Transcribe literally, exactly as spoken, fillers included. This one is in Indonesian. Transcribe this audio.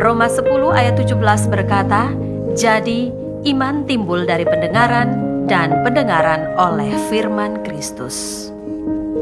Roma sepuluh ayat tujuh belas berkata, jadi iman timbul dari pendengaran dan pendengaran oleh firman Kristus.